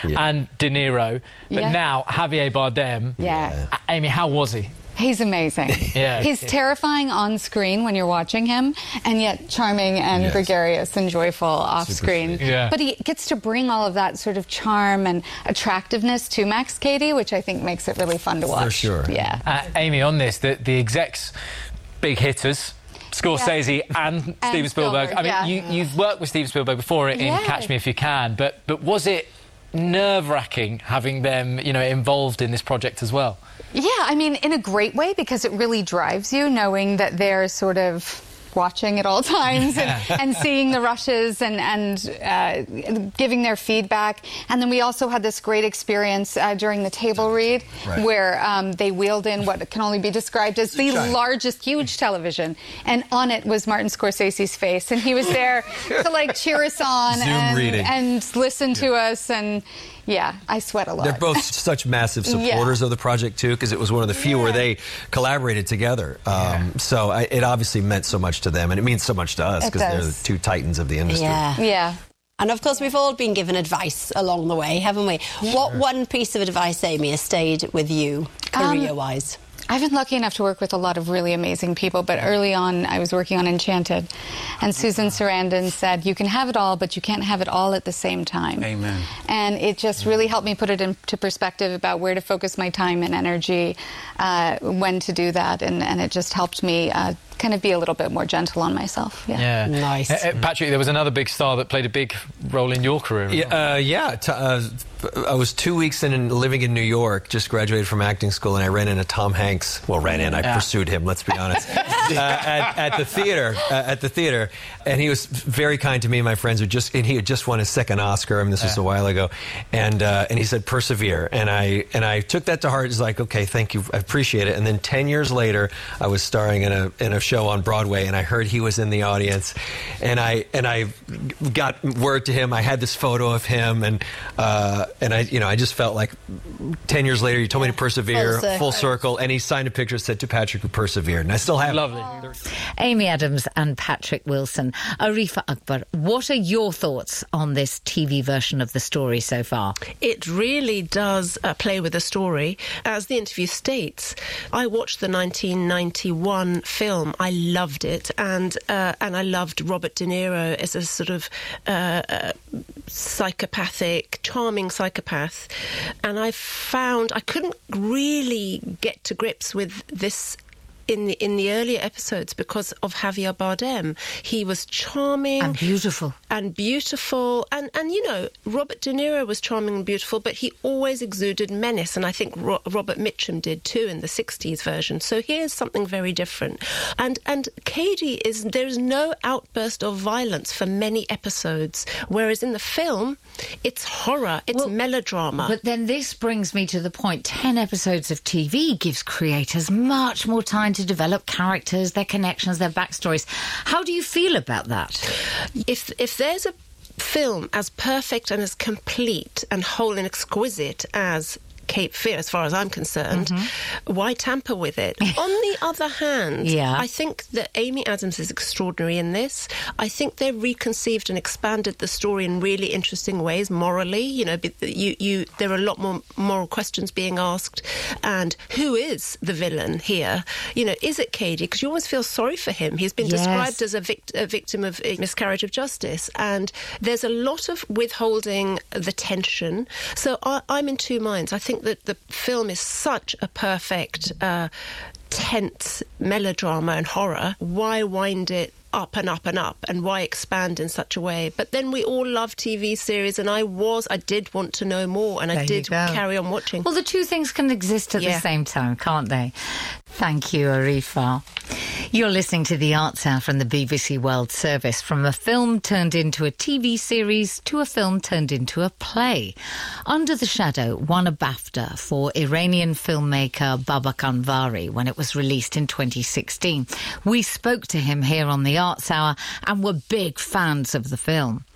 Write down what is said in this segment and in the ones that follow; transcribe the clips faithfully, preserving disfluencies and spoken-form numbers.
yeah. and De Niro. But Yeah. now, Javier Bardem. Yeah. A- Amy, how was he? He's amazing. Yeah. He's terrifying on screen when you're watching him, and yet charming and Yes. gregarious and joyful off Super screen. sweet. Yeah. But he gets to bring all of that sort of charm and attractiveness to Max Cady, which I think makes it really fun to watch. For sure. Yeah. Uh, Amy, on this, the, the execs, big hitters, Scorsese and Steven Spielberg. Spielberg, I mean, yeah. you, you've worked with Steven Spielberg before in Yeah. Catch Me If You Can, but but was it nerve-wracking having them, you know, involved in this project as well? Yeah, I mean, in a great way, because it really drives you, knowing that they're sort of watching at all times and, and seeing the rushes and, and uh, giving their feedback. And then we also had this great experience uh, during the table read, right. where um, they wheeled in what can only be described as the Giant. largest, huge television. And on it was Martin Scorsese's face. And he was there to, like, cheer us on Zoom and, reading. and listen to us. And, yeah, I sweat a lot. They're both such massive supporters Yeah. of the project, too, because it was one of the few Yeah. where they collaborated together. Um, so I, it obviously meant so much to them, and it means so much to us It because they're does. the two titans of the industry. Yeah. Yeah. And of course, we've all been given advice along the way, haven't we? What one piece of advice, Amy, has stayed with you, Um, career-wise? I've been lucky enough to work with a lot of really amazing people, but early on I was working on Enchanted, and Susan Sarandon said, you can have it all, but you can't have it all at the same time. Amen. And it just really helped me put it into perspective about where to focus my time and energy, uh, when to do that, and, and it just helped me uh, kind of be a little bit more gentle on myself. Yeah. Yeah. Nice. Uh, uh, Patrick, there was another big star that played a big role in your career. as well. Yeah, uh, yeah. T- uh, I was two weeks in and living in New York, just graduated from acting school, and I ran into Tom Hanks. Well, ran in, I Yeah. pursued him, let's be honest, uh, at, at the theater, uh, at the theater. And he was very kind to me and my friends, who just, and he had just won his second Oscar. I mean, this was a while ago. And uh, and he said, persevere. And I and I took that to heart. It's like, okay, thank you, I appreciate it. And then ten years later, I was starring in a in a show on Broadway, and I heard he was in the audience. And I and I got word to him. I had this photo of him, and uh, and I, you know, I just felt like ten years later, you told me to persevere, Full circle. full circle, and he signed a picture that said to Patrick, who persevered, and I still have it. Lovely. Amy Adams and Patrick Wilson. Arifa Akbar, what are your thoughts on this T V version of the story so far? It really does uh, play with the story. As the interview states, I watched the nineteen ninety-one film. I loved it, and uh, and I loved Robert De Niro as a sort of uh, uh, psychopathic, charming psychopath. And I found I couldn't really get to grips with this in the, in the earlier episodes because of Javier Bardem. He was charming And beautiful. and beautiful, and and you know, Robert De Niro was charming and beautiful, but he always exuded menace, and I think Ro- Robert Mitchum did too in the sixties version. So here's something very different, and and Cady is there's no outburst of violence for many episodes, whereas in the film it's horror, it's Well, melodrama. But then this brings me to the point, ten episodes of T V gives creators much more time to develop characters, their connections, their backstories. How do you feel about that? If if there's a film as perfect and as complete and whole and exquisite as Cape Fear, as far as I'm concerned, mm-hmm. why tamper with it? On the other hand, Yeah. I think that Amy Adams is extraordinary in this. I think they've reconceived and expanded the story in really interesting ways morally. You know, you, you, there are a lot more moral questions being asked. And who is the villain here? You know, is it Cady? Because you always feel sorry for him. He's been Yes. described as a, vict- a victim of a miscarriage of justice. And there's a lot of withholding the tension. So I, I'm in two minds. I think that the film is such a perfect, uh, tense melodrama and horror. Why wind it up and up and up, and why expand in such a way? But then we all love T V series, and I was, I did want to know more, and There I you did go. carry on watching. Well, the two things can exist at Yeah. the same time, can't they? Thank you, Arifa. You're listening to The Arts Hour from the B B C World Service. From a film turned into a T V series to a film turned into a play. Under the Shadow won a BAFTA for Iranian filmmaker Babak Anvari when it was released in twenty sixteen. We spoke to him here on The Arts Hour and were big fans of the film.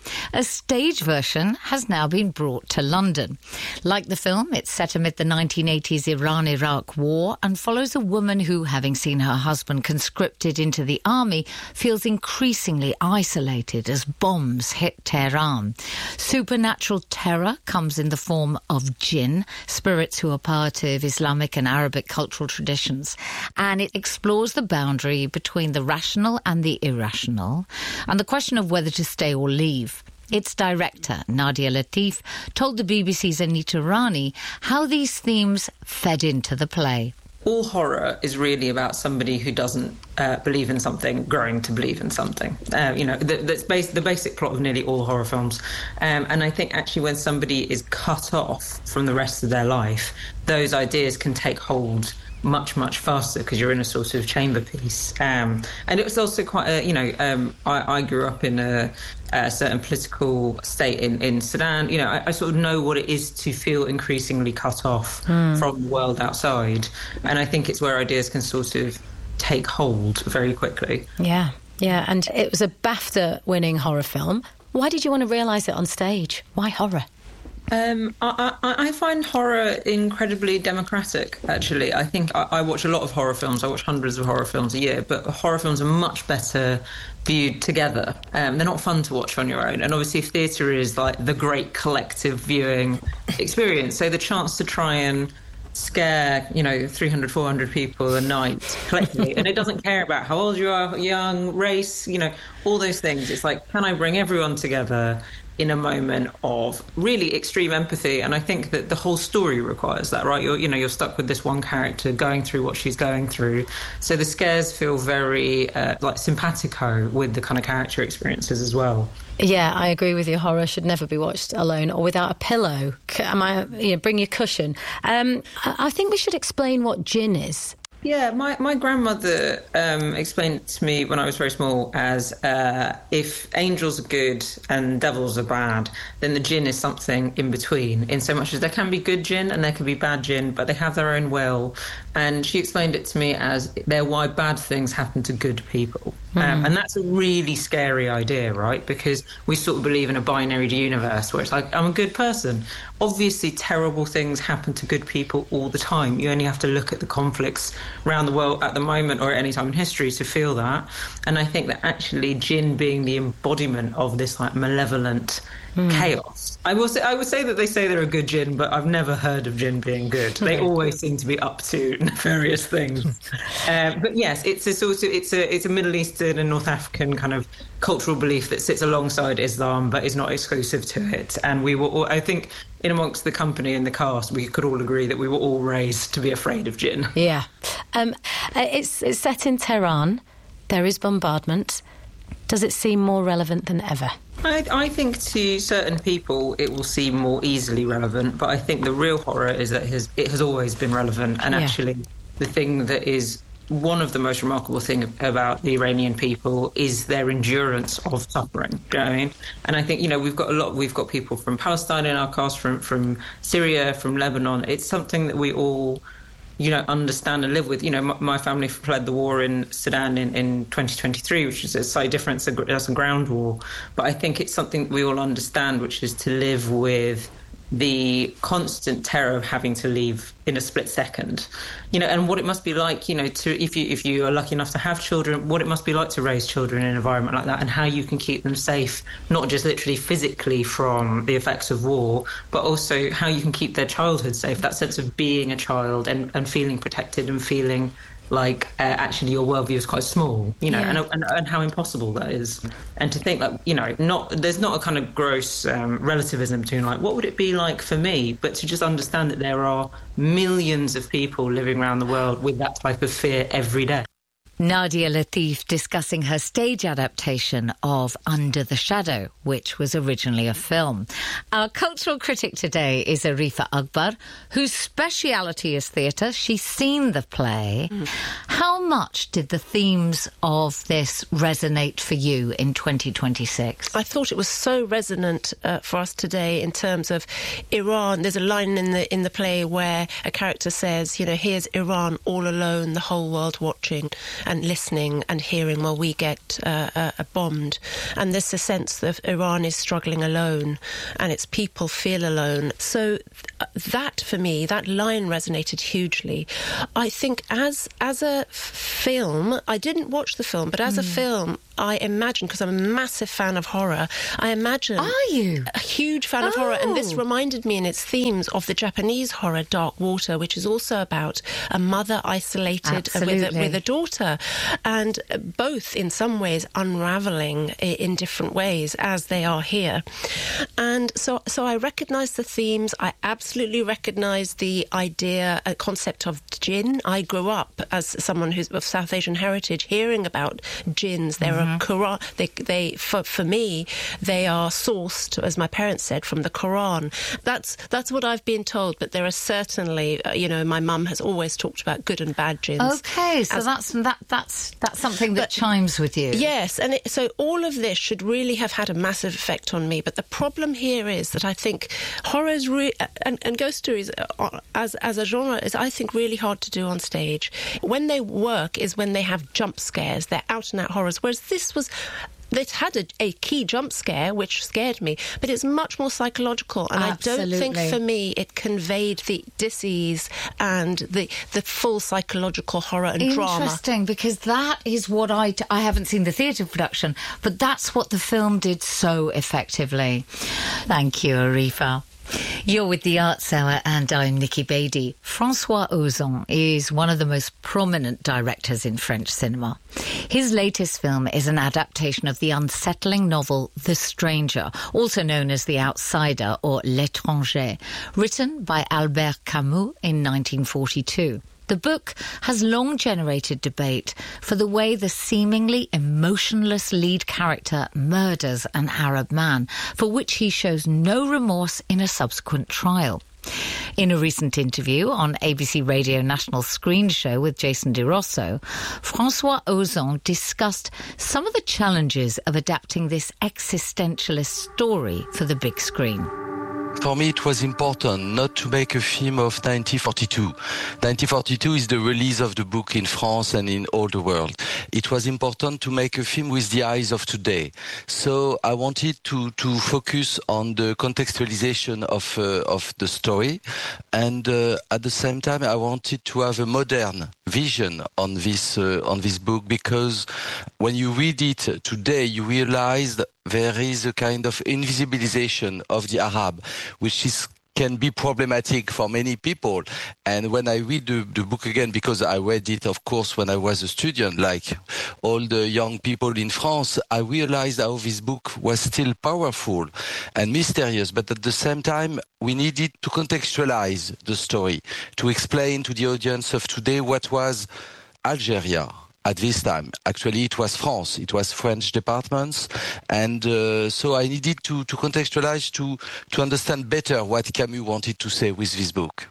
A stage version has now been brought to London. Like the film, it's set amid the nineteen eighties Iran-Iraq war and follows a woman who, having seen her husband conscripted into the army, feels increasingly isolated as bombs hit Tehran. Supernatural terror comes in the form of jinn, spirits who are part of Islamic and Arabic cultural traditions, and it explores the boundary between the rational and the irrational, and the question of whether to stay or leave. Its director, Nadia Latif, told the B B C's Anita Rani how these themes fed into the play. All horror is really about somebody who doesn't uh, believe in something growing to believe in something. Uh, you know, the, that's bas- the basic plot of nearly all horror films. Um, and I think actually when somebody is cut off from the rest of their life, those ideas can take hold much, much faster because you're in a sort of chamber piece. Um, and it was also quite a, you know, um, I, I grew up in a, a certain political state in, in Sudan. You know, I, I sort of know what it is to feel increasingly cut off mm. from the world outside. And I think it's where ideas can sort of take hold very quickly. Yeah, yeah. And it was a BAFTA-winning horror film. Why did you want to realise it on stage? Why horror? Um, I, I, I find horror incredibly democratic, actually. I think I, I watch a lot of horror films. I watch hundreds of horror films a year, but horror films are much better viewed together. Um, they're not fun to watch on your own. And obviously theatre is like the great collective viewing experience. So the chance to try and scare, you know, three hundred, four hundred people a night collectively, and it doesn't care about how old you are, young, race, you know, all those things. It's like, can I bring everyone together in a moment of really extreme empathy? And I think that the whole story requires that, right? You're, you know, you're stuck with this one character going through what she's going through. So the scares feel very uh, like simpatico with the kind of character experiences as well. Yeah, I agree with you. Horror should never be watched alone or without a pillow. Am I? You know, bring your cushion. Um, I think we should explain what jinn is. Yeah, my, my grandmother um, explained it to me when I was very small as uh, if angels are good and devils are bad, then the jinn is something in between, in so much as there can be good jinn and there can be bad jinn, but they have their own will. And she explained it to me as they're why bad things happen to good people. Mm. Um, and that's a really scary idea, right? Because we sort of believe in a binary universe where it's like, I'm a good person. Obviously, terrible things happen to good people all the time. You only have to look at the conflicts around the world at the moment or at any time in history to feel that. And I think that actually jinn being the embodiment of this like malevolent mm. chaos. I will say, I would say that they say they're a good jinn, but I've never heard of jinn being good. They always seem to be up to nefarious things. um, but yes, it's a sort of it's a it's a Middle Eastern and North African kind of cultural belief that sits alongside Islam, but is not exclusive to it. And we were, all, I think, in amongst the company and the cast, we could all agree that we were all raised to be afraid of jinn. Yeah, um, it's it's set in Tehran. There is bombardment. Does it seem more relevant than ever? I, I think to certain people it will seem more easily relevant, but I think the real horror is that it has, it has always been relevant. And yeah. actually, the thing that is one of the most remarkable things about the Iranian people is their endurance of suffering. Do you know what I mean? And I think, you know, we've got a lot, we've got people from Palestine in our cast, from, from Syria, from Lebanon. It's something that we all, you know, understand and live with. You know, my, my family fled the war in Sudan in, in twenty twenty-three, which is a slightly different, as a ground war. But I think it's something we all understand, which is to live with the constant terror of having to leave in a split second, you know, and what it must be like, you know, to if you if you are lucky enough to have children, what it must be like to raise children in an environment like that, and how you can keep them safe, not just literally physically from the effects of war, but also how you can keep their childhood safe, that sense of being a child and, and feeling protected and feeling like uh, actually your worldview is quite small, you know, yeah. and, and and how impossible that is. And to think that, you know, not there's not a kind of gross um, relativism between like, what would it be like for me? But to just understand that there are millions of people living around the world with that type of fear every day. Nadia Latif discussing her stage adaptation of Under the Shadow, which was originally a film. Our cultural critic today is Arifa Akbar, whose speciality is theatre. She's seen the play. Mm. How much did the themes of this resonate for you in twenty twenty-six? I thought it was so resonant uh, for us today in terms of Iran. There's a line in the in the play where a character says, you know, here's Iran all alone, the whole world watching. and listening and hearing while we get uh, uh, bombed. And there's a sense that Iran is struggling alone and its people feel alone. So th- that, for me, that line resonated hugely. I think as, as a f- film, I didn't watch the film, but as mm. a film, I imagine, because I'm a massive fan of horror, I imagine... Are you? A huge fan oh. of horror. And this reminded me in its themes of the Japanese horror Dark Water, which is also about a mother isolated with a, with a daughter. And both, in some ways, unravelling in different ways, as they are here. And so, so I recognise the themes. I absolutely recognise the idea, a concept of jinn. I grew up as someone who's of South Asian heritage hearing about jinns. There mm-hmm. are Quran. They, they for, for me, they are sourced, as my parents said, from the Quran. That's that's what I've been told. But there are certainly, uh, you know, my mum has always talked about good and bad jinns. Okay, so as, that's that that's that's something that but, chimes with you. Yes, and it, so all of this should really have had a massive effect on me. But the problem here is that I think horror is re- and, and ghost stories uh, as as a genre is, I think, really hard to do on stage. When they work is when they have jump scares. They're out and out horrors. Whereas this was. It had a, a key jump scare, which scared me, but it's much more psychological. And Absolutely. I don't think, for me, it conveyed the dis-ease and the the full psychological horror and Interesting, drama. Interesting, because that is what I... T- I haven't seen the theatre production, but that's what the film did so effectively. Thank you, Arifa. You're with the Arts Hour and I'm Nikki Beattie. François Ozon is one of the most prominent directors in French cinema. His latest film is an adaptation of the unsettling novel The Stranger, also known as The Outsider or L'Étranger, written by Albert Camus in nineteen forty-two. The book has long generated debate for the way the seemingly emotionless lead character murders an Arab man, for which he shows no remorse in a subsequent trial. In a recent interview on A B C Radio National Screen Show with Jason De Rosso, François Ozon discussed some of the challenges of adapting this existentialist story for the big screen. For me, it was important not to make a film of nineteen forty-two. nineteen forty-two is the release of the book in France and in all the world. It was important to make a film with the eyes of today. So I wanted to, to focus on the contextualization of, uh, of the story. And uh, at the same time, I wanted to have a modern vision on this, uh, on this book, because when you read it today, you realize that there is a kind of invisibilization of the Arab, which is can be problematic for many people. And when I read the, the book again, because I read it, of course, when I was a student, like all the young people in France, I realized how this book was still powerful and mysterious. But at the same time, we needed to contextualize the story, to explain to the audience of today what was Algeria. At this time, actually, it was France. It was French departments. And uh, so I needed to, to contextualize to, to understand better what Camus wanted to say with this book.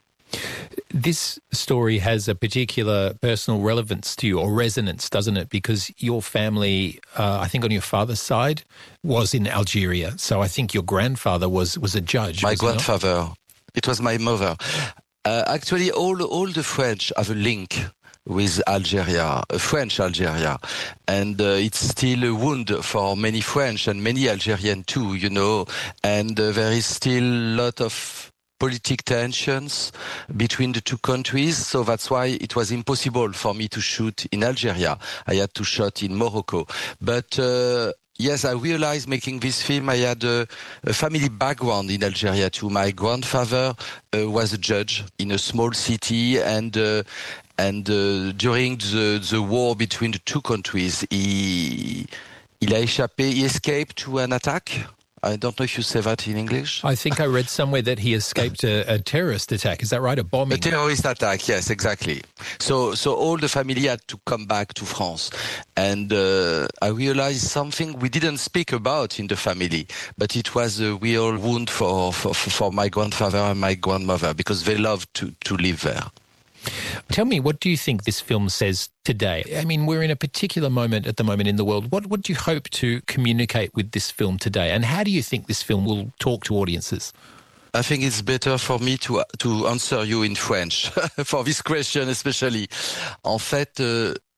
This story has a particular personal relevance to you, or resonance, doesn't it? Because your family, uh, I think on your father's side, was in Algeria. So I think your grandfather was, was a judge. My grandfather. It was my mother. Uh, actually, all, all the French have a link with Algeria, French Algeria. And uh, it's still a wound for many French and many Algerian too, you know. And uh, there is still a lot of political tensions between the two countries. So that's why it was impossible for me to shoot in Algeria. I had to shoot in Morocco. But uh, yes, I realized making this film, I had a, a family background in Algeria too. My grandfather uh, was a judge in a small city, and uh, And uh, during the, the war between the two countries, he, il a échappé, he escaped to an attack. I don't know if you say that in English. I think I read somewhere that he escaped a, a terrorist attack. Is that right? A bombing? A terrorist attack, yes, exactly. So so all the family had to come back to France. And uh, I realized something we didn't speak about in the family, but it was a real wound for, for, for my grandfather and my grandmother, because they loved to, to live there. Tell me, what do you think this film says today? I mean, we're in a particular moment at the moment in the world. What, what do you hope to communicate with this film today? And how do you think this film will talk to audiences? I think it's better for me to to answer you in French, for this question especially. En fait, euh,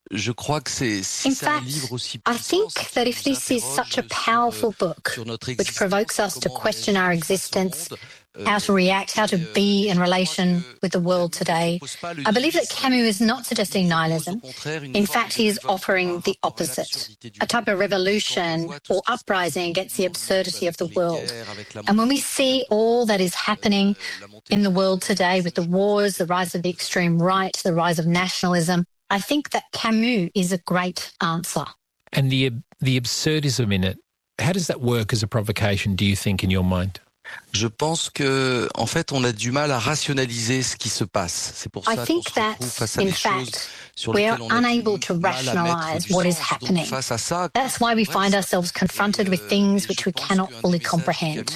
Je crois que c'est, si In c'est un fact, livre aussi I puissant, think c'est that qu'il if this nous is such a interroge powerful sur, book, sur notre which existence, provokes us to comment on question réagit our face au existence, monde, how to react, how to be in relation with the world today, I believe that Camus is not suggesting nihilism. In fact, he is offering the opposite, a type of revolution or uprising against the absurdity of the world. And when we see all that is happening in the world today with the wars, the rise of the extreme right, the rise of nationalism, I think that Camus is a great answer. And the the absurdism in it, how does that work as a provocation, do you think, in your mind? Je pense que, en fait, on a du mal à rationaliser ce qui se passe. C'est pour ça I qu'on think se that, retrouve face à in des choses fact, sur we are lesquelles on a unable du to mal à mettre rationalise du what is sens. Donc, happening. face à ça, That's why we find ourselves confronted with things which we cannot fully comprehend.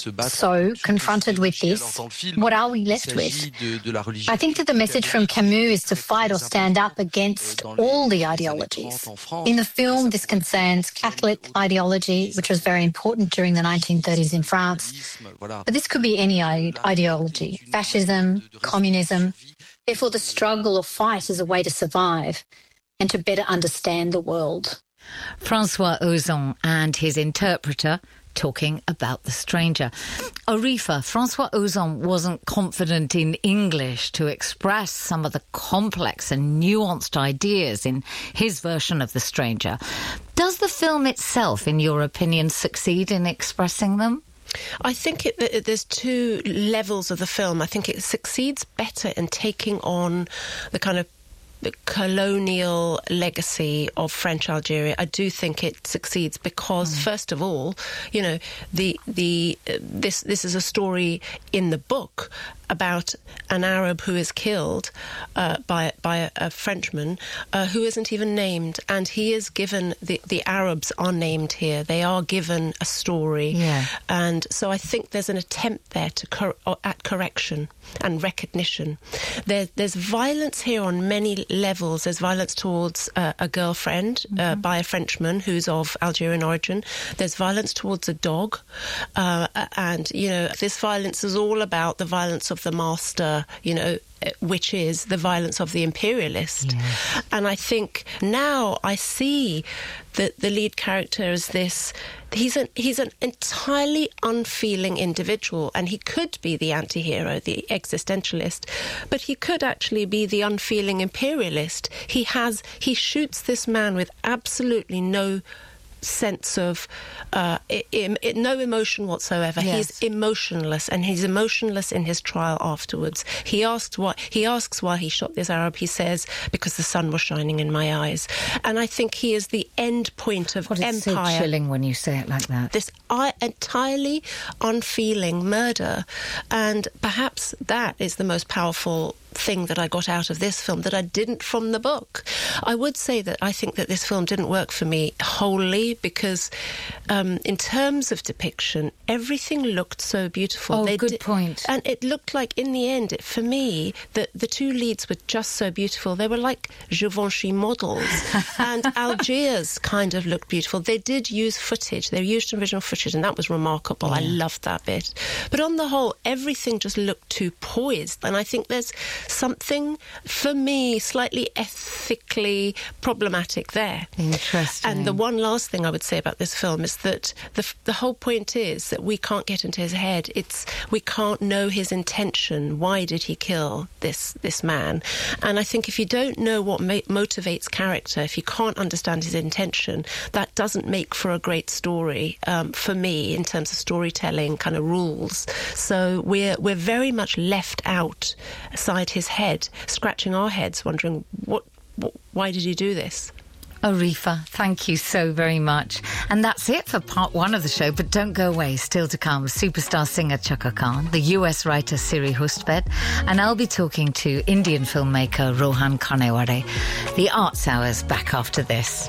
So, confronted with this, what are we left with? I think that the message from Camus is to fight or stand up against all the ideologies. In the film, this concerns Catholic ideology, which was very important during the nineteen thirties in France. But this could be any ideology, fascism, communism. Therefore, the struggle or fight is a way to survive and to better understand the world. Francois Ozon and his interpreter talking about The Stranger. Arifa, Francois Ozon wasn't confident in English to express some of the complex and nuanced ideas in his version of The Stranger. Does the film itself, in your opinion, succeed in expressing them? I think it, it, there's two levels of the film. I think it succeeds better in taking on the kind of the colonial legacy of French Algeria. I do think it succeeds because, mm. first of all, you know, the the uh, this this is a story in the book about an Arab who is killed uh, by by a, a Frenchman uh, who isn't even named, and he is given the the Arabs are named here. They are given a story, yeah. And so I think there's an attempt there to cor- at correction and recognition. There, there's violence here on many levels. There's violence towards uh, a girlfriend uh, mm-hmm. by a Frenchman who's of Algerian origin. There's violence towards a dog, uh, and you know this violence is all about the violence of the master, you know, which is the violence of the imperialist. Yes. And I think now I see that the lead character is this, he's an, he's an entirely unfeeling individual, and he could be the anti-hero, the existentialist, but he could actually be the unfeeling imperialist. He has, he shoots this man with absolutely no sense of uh, I- I- no emotion whatsoever. Yes. He's emotionless, and he's emotionless in his trial afterwards. He asked why he asks why he shot this Arab. He says, because the sun was shining in my eyes. And I think he is the end point of What is empire. so chilling when you say it like that. This uh, entirely unfeeling murder, and perhaps that is the most powerful thing that I got out of this film that I didn't from the book. I would say that I think that this film didn't work for me wholly because um, in terms of depiction, everything looked so beautiful. Oh, They good di- point. And it looked like, in the end, it, for me, that the two leads were just so beautiful. They were like Givenchy models. And Algiers kind of looked beautiful. They did use footage. They used original footage, and that was remarkable. Yeah. I loved that bit. But on the whole, everything just looked too poised. And I think there's something, for me, slightly ethically problematic there. Interesting. And the one last thing I would say about this film is that the the whole point is that we can't get into his head. It's we can't know his intention. Why did he kill this this man? And I think if you don't know what ma- motivates character, if you can't understand his intention, that doesn't make for a great story um, for me in terms of storytelling kind of rules. So we're we're very much left out aside his head, scratching our heads, wondering what, what why did he do this? Arifa, thank you so very much. And that's it for part one of the show, but don't go away. Still to come, superstar singer Chaka Khan, the U S writer Siri Hustvedt, and I'll be talking to Indian filmmaker Rohan Kaneware. The Arts Hour's back after this.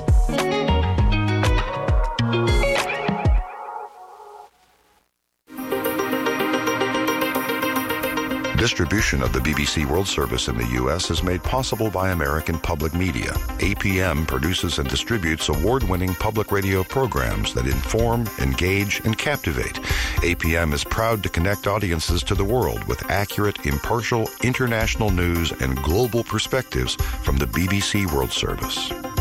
Distribution of the B B C World Service in the U S is made possible by American Public Media. A P M produces and distributes award-winning public radio programs that inform, engage, and captivate. A P M is proud to connect audiences to the world with accurate, impartial, international news and global perspectives from the B B C World Service.